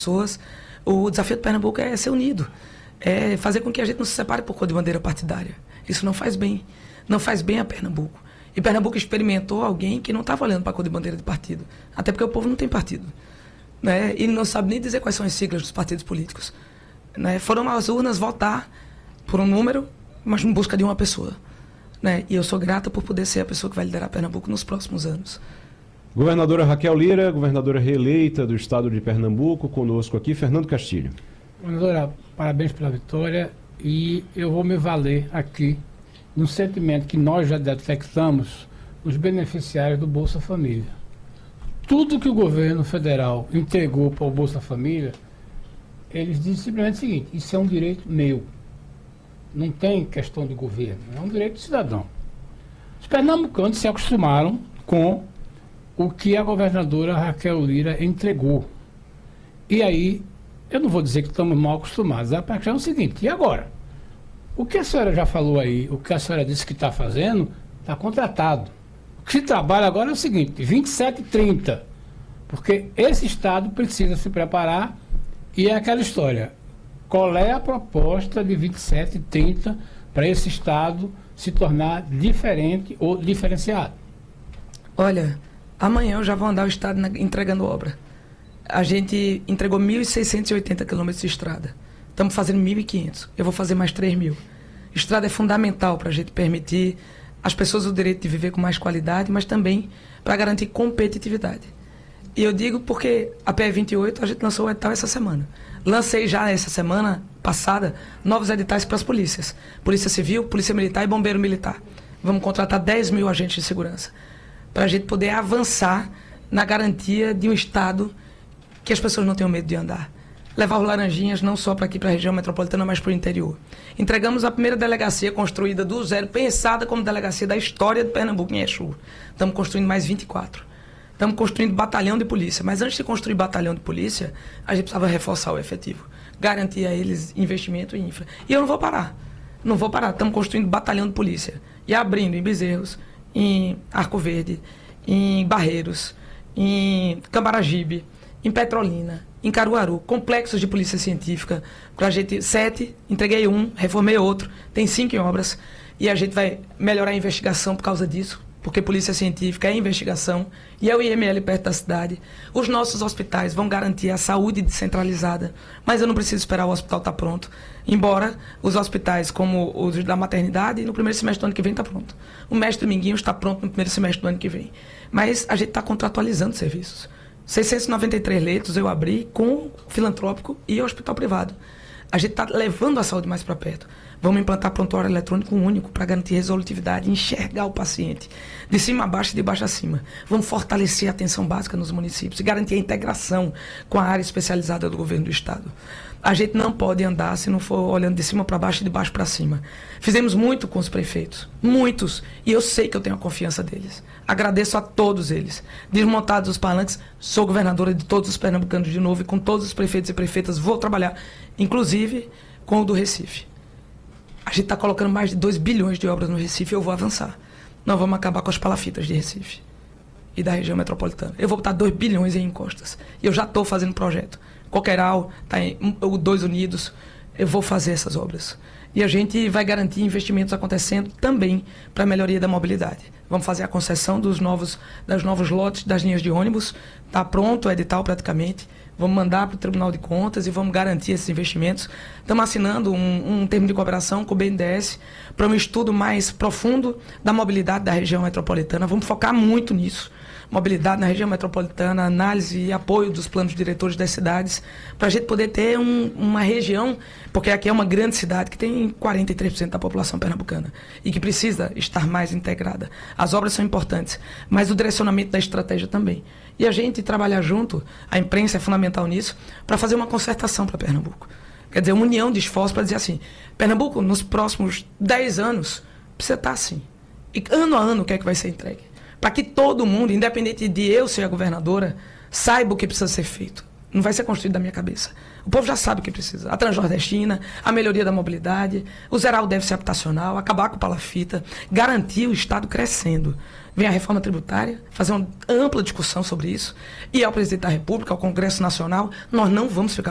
pessoas. O desafio de Pernambuco é ser unido, é fazer com que a gente não se separe por cor de bandeira partidária. Isso não faz bem, não faz bem a Pernambuco. E Pernambuco experimentou alguém que não estava olhando para a cor de bandeira de partido, até porque o povo não tem partido, né? E não sabe nem dizer quais são as siglas dos partidos políticos, né? Foram às urnas votar por um número, mas em busca de uma pessoa, né? E eu sou grata por poder ser a pessoa que vai liderar Pernambuco nos próximos anos. Governadora Raquel Lira, governadora reeleita do estado de Pernambuco, conosco aqui, Fernando Castilho. Governadora, parabéns pela vitória, e eu vou me valer aqui no sentimento que nós já detectamos nos beneficiários do Bolsa Família. Tudo que o governo federal entregou para o Bolsa Família, eles dizem simplesmente o seguinte: isso é um direito meu. Não tem questão de governo, é um direito do cidadão. Os pernambucanos se acostumaram com o que a governadora Raquel Lira entregou. E aí, eu não vou dizer que estamos mal acostumados, a questão é o seguinte: e agora? O que a senhora já falou aí, o que a senhora disse que está fazendo, está contratado. O que se trabalha agora é o seguinte: 27 e 30. Porque esse Estado precisa se preparar, e é aquela história: qual é a proposta de 27 e 30 para esse Estado se tornar diferente ou diferenciado? Olha, amanhã eu já vou andar o Estado entregando obra. A gente entregou 1.680 quilômetros de estrada. Estamos fazendo 1.500. Eu vou fazer mais 3.000. Estrada é fundamental para a gente permitir às pessoas o direito de viver com mais qualidade, mas também para garantir competitividade. E eu digo porque a PE 28 a gente lançou o edital essa semana. Lancei já essa semana passada novos editais para as polícias. Polícia Civil, Polícia Militar e Bombeiro Militar. Vamos contratar 10.000 agentes de segurança para a gente poder avançar na garantia de um Estado que as pessoas não tenham medo de andar. Levar os laranjinhas não só para aqui, para a região metropolitana, mas para o interior. Entregamos a primeira delegacia construída do zero, pensada como delegacia da história de Pernambuco, em Exu. Estamos construindo mais 24. Estamos construindo batalhão de polícia. Mas antes de construir batalhão de polícia, a gente precisava reforçar o efetivo. Garantir a eles investimento em infra. E eu não vou parar. Não vou parar. Estamos construindo batalhão de polícia. E abrindo em Bezerros, em Arco Verde, em Barreiros, em Camaragibe, em Petrolina, em Caruaru, complexos de polícia científica. Para a gente, 7, entreguei 1, reformei outro, tem 5 em obras, e a gente vai melhorar a investigação por causa disso, porque polícia científica é investigação, e é o IML perto da cidade. Os nossos hospitais vão garantir a saúde descentralizada, mas eu não preciso esperar o hospital estar pronto, embora os hospitais, como os da maternidade, no primeiro semestre do ano que vem está pronto. O Mestre Dominguinho está pronto no primeiro semestre do ano que vem. Mas a gente está contratualizando serviços. 693 leitos eu abri com filantrópico e hospital privado. A gente está levando a saúde mais para perto. Vamos implantar prontuário eletrônico único para garantir resolutividade, enxergar o paciente de cima a baixo e de baixo a cima. Vamos fortalecer a atenção básica nos municípios e garantir a integração com a área especializada do governo do Estado. A gente não pode andar se não for olhando de cima para baixo e de baixo para cima. Fizemos muito com os prefeitos, muitos, e eu sei que eu tenho a confiança deles. Agradeço a todos eles. Desmontados os palanques, sou governadora de todos os pernambucanos de novo, e com todos os prefeitos e prefeitas vou trabalhar, inclusive com o do Recife. A gente está colocando mais de 2 bilhões de obras no Recife e eu vou avançar. Nós vamos acabar com as palafitas de Recife e da região metropolitana. Eu vou botar 2 bilhões em encostas. E eu já estou fazendo projeto. Coqueiral, tá em Dois Unidos, eu vou fazer essas obras. E a gente vai garantir investimentos acontecendo também para a melhoria da mobilidade. Vamos fazer a concessão dos novos lotes das linhas de ônibus. Está pronto o edital praticamente. Vamos mandar para o Tribunal de Contas e vamos garantir esses investimentos. Estamos assinando um termo de cooperação com o BNDES para um estudo mais profundo da mobilidade da região metropolitana. Vamos focar muito nisso. Mobilidade na região metropolitana, análise e apoio dos planos diretores das cidades, para a gente poder ter uma região, porque aqui é uma grande cidade que tem 43% da população pernambucana e que precisa estar mais integrada. As obras são importantes, mas o direcionamento da estratégia também. E a gente trabalhar junto, a imprensa é fundamental nisso, para fazer uma concertação para Pernambuco. Quer dizer, uma união de esforços para dizer assim, Pernambuco, nos próximos 10 anos, precisa estar assim. E ano a ano, o que é que vai ser entregue? Para que todo mundo, independente de eu ser a governadora, saiba o que precisa ser feito. Não vai ser construído da minha cabeça. O povo já sabe o que precisa. A transnordestina, a melhoria da mobilidade, o zerar o déficit habitacional, acabar com o palafita, garantir o Estado crescendo. Vem a reforma tributária, fazer uma ampla discussão sobre isso. E ao presidente da República, ao Congresso Nacional, nós não vamos ficar